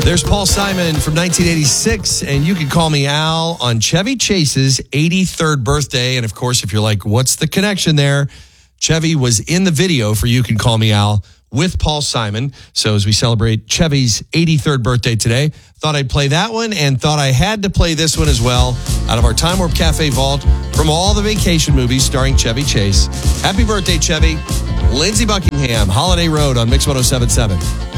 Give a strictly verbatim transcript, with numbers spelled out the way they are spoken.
There's Paul Simon from nineteen eighty-six, and You Can Call Me Al on Chevy Chase's eighty-third birthday. And of course, if you're like, what's the connection there? Chevy was in the video for You Can Call Me Al with Paul Simon. So as we celebrate Chevy's eighty-third birthday today, thought I'd play that one and thought I had to play this one as well out of our Time Warp Cafe vault from all the vacation movies starring Chevy Chase. Happy birthday, Chevy. Lindsey Buckingham, Holiday Road on Mix one oh seven point seven.